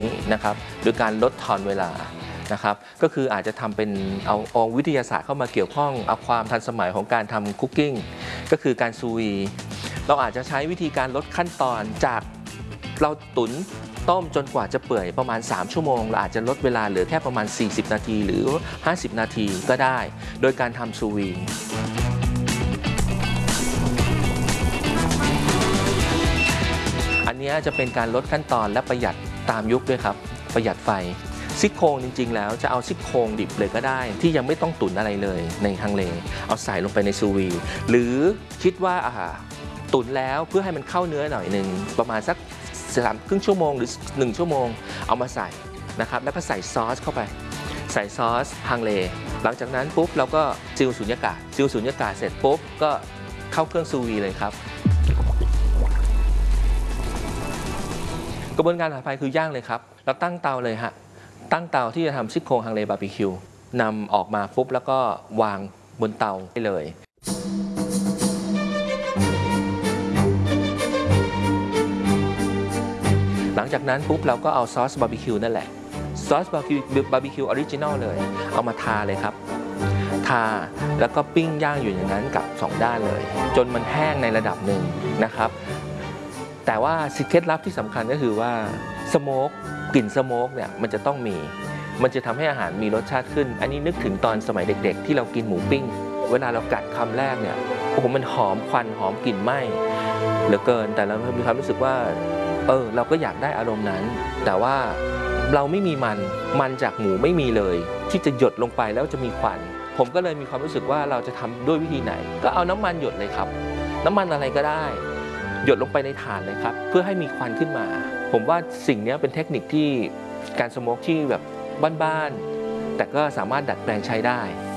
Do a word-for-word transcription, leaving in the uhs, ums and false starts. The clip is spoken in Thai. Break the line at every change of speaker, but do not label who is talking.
นะครับโดยการลดทอนเวลานะครับก็คืออาจจะทำเป็นเอาเอาวิทยาศาสตร์เข้ามาเกี่ยวข้องเอาความทันสมัยของการทำคุกกิ้งก็คือการซูวีเราอาจจะใช้วิธีการลดขั้นตอนจากเราตุ๋นต้มจนกว่าจะเปื่อยประมาณสามชั่วโมงเราอาจจะลดเวลาเหลือแค่ประมาณสี่สิบนาทีหรือห้าสิบนาทีก็ได้โดยการทำซูวีอันนี้จะเป็นการลดขั้นตอนและประหยัดตามยุคด้วยครับประหยัดไฟซี่โครงจริงๆแล้วจะเอาซี่โครงดิบเลยก็ได้ที่ยังไม่ต้องตุ๋นอะไรเลยในฮังเลเอาใส่ลงไปในซูวีหรือคิดว่าอ่าตุ๋นแล้วเพื่อให้มันเข้าเนื้อหน่อยหนึ่งประมาณสักสามครึ่งชั่วโมงหรือหนึ่งชั่วโมงเอามาใส่นะครับแล้วก็ใส่ซอสเข้าไปใส่ซอสฮังเลหลังจากนั้นปุ๊บเราก็ซีลสุญญากาศซีลสุญญากาศเสร็จปุ๊บก็เข้าเครื่องซูวีเลยครับกระบวนการถัดไปคือย่างเลยครับเราตั้งเตาเลยฮะตั้งเตาที่จะทำซี่โครงฮังเลบาร์บีคิวนำออกมาปุ๊บแล้วก็วางบนเตาได้เลยหลังจากนั้นปุ๊บเราก็เอาซอสบาร์บีคิวนั่นแหละซอสบาร์บีคิวบาร์บีคิวออริจินอลเลยเอามาทาเลยครับทาแล้วก็ปิ้งย่างอยู่อย่างนั้นกับสองด้านเลยจนมันแห้งในระดับหนึ่งนะครับแต่ว่าเคล็ดลับที่สำคัญก็คือว่าสโมกกลิ่นสโมกเนี่ยมันจะต้องมีมันจะทำให้อาหารมีรสชาติขึ้นอันนี้นึกถึงตอนสมัยเด็กๆที่เรากินหมูปิ้งเวลาเรากัดคำแรกเนี่ยโอ้โหมันหอมควันหอมกลิ่นไหม้เหลือเกินแต่เรามีความรู้สึกว่าเออเราก็อยากได้อารมณ์นั้นแต่ว่าเราไม่มีมันมันจากหมูไม่มีเลยที่จะหยดลงไปแล้วจะมีควันผมก็เลยมีความรู้สึกว่าเราจะทำด้วยวิธีไหนก็เอาน้ำมันหยดเลยครับน้ำมันอะไรก็ได้หยดลงไปในถ่านเลยครับเพื่อให้มีควันขึ้นมาผมว่าสิ่งนี้เป็นเทคนิคที่การสโมกที่แบบบ้านๆแต่ก็สามารถดัดแปลงใช้ได้